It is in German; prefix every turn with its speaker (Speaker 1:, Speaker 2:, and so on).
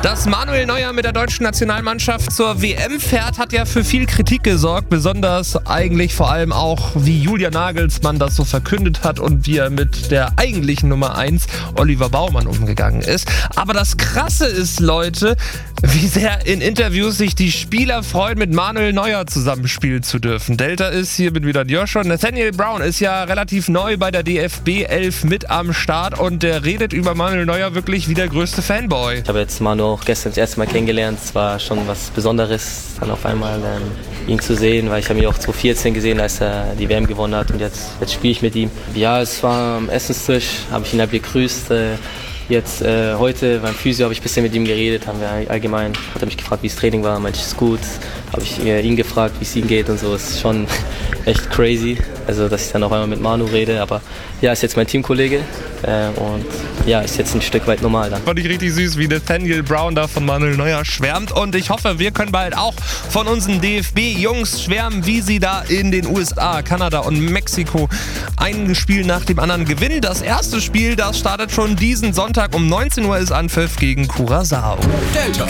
Speaker 1: Dass Manuel Neuer mit der deutschen Nationalmannschaft zur WM fährt, hat ja für viel Kritik gesorgt. Besonders eigentlich vor allem auch, wie Julian Nagelsmann das so verkündet hat und wie er mit der eigentlichen Nummer 1, Oliver Baumann, umgegangen ist. Aber das Krasse ist, Leute, wie sehr in Interviews sich die Spieler freuen, mit Manuel Neuer zusammenspielen zu dürfen. Delta ist hier mit wieder Joshua. Nathaniel Brown ist ja relativ neu bei der DFB 11 mit am Start und der redet über Manuel Neuer wirklich wie der größte Fanboy.
Speaker 2: Ich habe jetzt Manu auch gestern das erste Mal kennengelernt. Es war schon was Besonderes, dann auf einmal ihn zu sehen, weil ich habe ihn auch 2014 gesehen, als er die WM gewonnen hat und jetzt spiele ich mit ihm. Ja, es war am Essenstisch, habe ich ihn halt begrüßt. Jetzt heute beim Physio habe ich ein bisschen mit ihm geredet, haben wir allgemein, hat er mich gefragt, wie das Training war, meinte ich, ist gut. Habe ich ihn gefragt, wie es ihm geht und so, ist schon echt crazy, also dass ich dann auf einmal mit Manu rede, aber ja, ist jetzt mein Teamkollege und ja, ist jetzt ein Stück weit normal dann.
Speaker 1: Fand ich richtig süß, wie Nathaniel Brown da von Manuel Neuer schwärmt und ich hoffe, wir können bald auch von unseren DFB-Jungs schwärmen, wie sie da in den USA, Kanada und Mexiko ein Spiel nach dem anderen gewinnen. Das erste Spiel, das startet schon diesen Sonntag um 19 Uhr, ist Anpfiff gegen Curaçao.
Speaker 3: Delta